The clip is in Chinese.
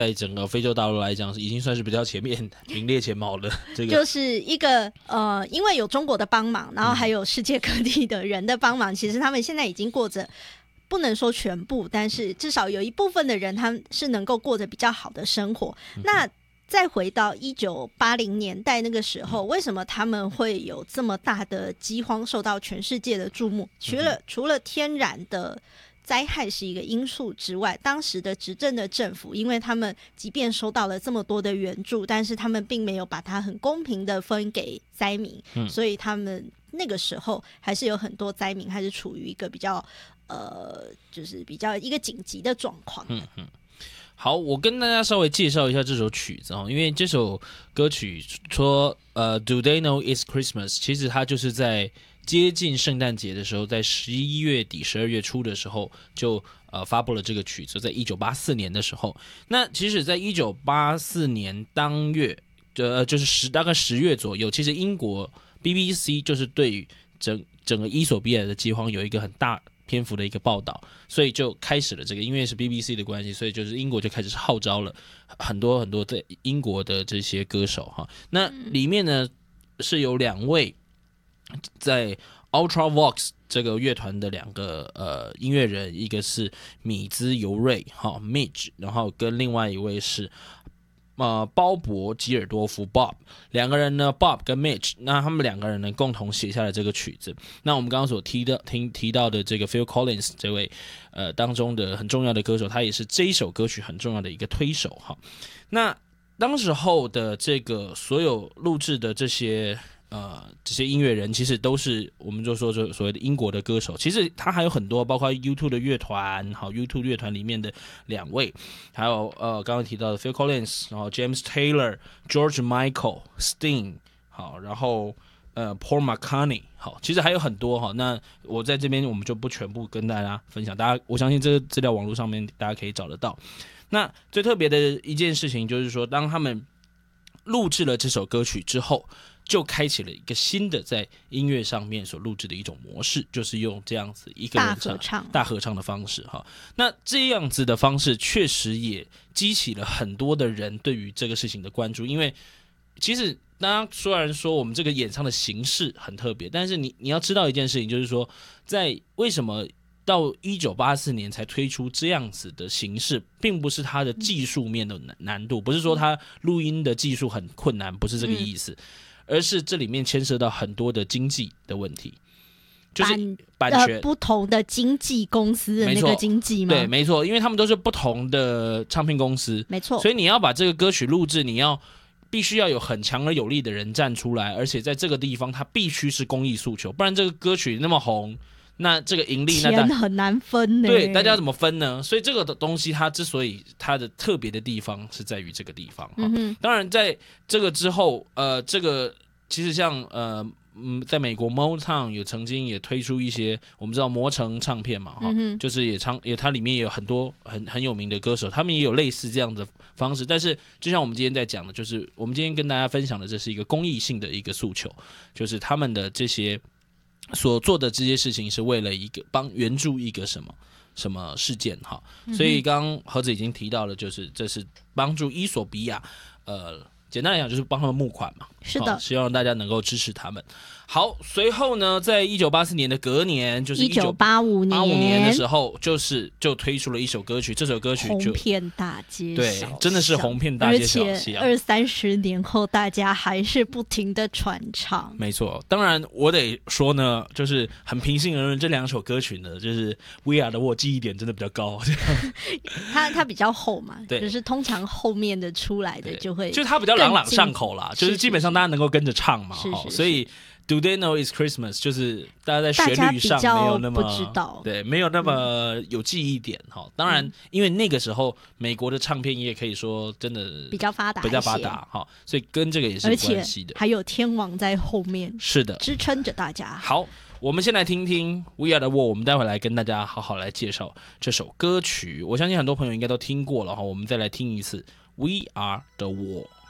在整个非洲大陆来讲，已经算是比较前面名列前茅的这个， 就是一个因为有中国的帮忙，然后还有世界各地的人的帮忙，其实他们现在已经过着不能说全部，但是至少有一部分的人他们是能够过着比较好的生活。那再回到1980年代那个时候，为什么他们会有这么大的饥荒受到全世界的注目？除了天然的灾害是一个因素之外，当时的执政的政府，因为他们即便收到了这么多的援助，但是他们并没有把它很公平的分给灾民，所以他们那个时候还是有很多灾民还是处于一个比较就是比较一个紧急的状况。 好，我跟大家稍微介绍一下这首曲子因为这首歌曲说Do They Know It's Christmas， 其实它就是在接近圣诞节的时候，在11月底12月初的时候就发布了这个曲子，在1984年的时候。那其实在1984年当月就是大概10月左右，其实英国 BBC 就是对于整个伊索比亚的饥荒有一个很大篇幅的一个报道，所以就开始了这个，因为是 BBC 的关系，所以就是英国就开始号召了很多很多在英国的这些歌手那里面呢是有2位在 Ultravox 这个乐团的2个音乐人，一个是米兹尤瑞Midge， 然后跟另外一位是鲍勃吉尔多夫 Bob， 2个人呢 Bob 跟 Mitch， 那他们2个人呢共同写下了这个曲子。那我们刚刚所提到的这个 Phil Collins 这位当中的很重要的歌手，他也是这一首歌曲很重要的一个推手那当时候的这个所有录制的这些音乐人其实都是我们就说所谓的英国的歌手，其实他还有很多，包括 U2 的乐团，U2 乐团里面的2位，还有刚刚提到的 Phil Collins， 然后 James Taylor、George Michael、Sting， 然后Paul McCartney， 其实还有很多那我在这边我们就不全部跟大家分享，我相信这个资料网络上面大家可以找得到。那最特别的一件事情就是说，当他们录制了这首歌曲之后，就开启了一个新的在音乐上面所录制的一种模式，就是用这样子一个人大合唱的方式那这样子的方式确实也激起了很多的人对于这个事情的关注，因为其实大家虽然说我们这个演唱的形式很特别，但是你要知道一件事情，就是说在为什么到1984年才推出这样子的形式，并不是它的技术面的难度，不是说它录音的技术很困难，不是这个意思，而是这里面牵涉到很多的经济的问题，就是版权不同的经纪公司的那个经济吗？ 对，没错，因为他们都是不同的唱片公司， 没错， 所以你要把这个歌曲录制，必须要有很强而有力的人站出来，而且在这个地方它必须是公益诉求，不然这个歌曲那么红，那这个盈利钱很难分对，大家怎么分呢？所以这个的东西它之所以它的特别的地方是在于这个地方当然在这个之后这个其实像在美国 Motown 曾经也推出一些我们知道魔城唱片嘛就是它里面也有很多很有名的歌手，他们也有类似这样的方式，但是就像我们今天在讲的，就是我们今天跟大家分享的，这是一个公益性的一个诉求，就是他们的这些所做的这些事情是为了一个援助一个什么事件所以刚刚盒子已经提到了，就是这是帮助伊索比亚简单来讲就是帮他们募款嘛， 是的， 希望大家能够支持他们。好，随后呢，在1984年的隔年，就是 1985 年的时候，就推出了一首歌曲，这首歌曲就红遍大街小巷， 对，真的是红遍大街小巷， 而且20-30年后，大家还是不停的传唱。 没错，当然我得说呢，就是很平心而论，这2首歌曲呢，就是 We Are the World 记忆点真的比较高， 它比较厚嘛， 对， 就是通常后面的出来的就会， 就是它比较朗朗上口啦，就是基本上大家能够跟着唱嘛，所以。Do they know it's Christmas？ 就是大家在旋律上没有那么不知道， 对，没有那么有记忆点当然，因为那个时候美国的唱片业可以说真的比较发达所以跟这个也是有关系的。 而且还有天王在后面， 是的， 支撑着大家。 好，我们先来听听 We Are the World， 我们待会来跟大家好好来介绍这首歌曲。我相信很多朋友应该都听过了我们再来听一次 We Are the World。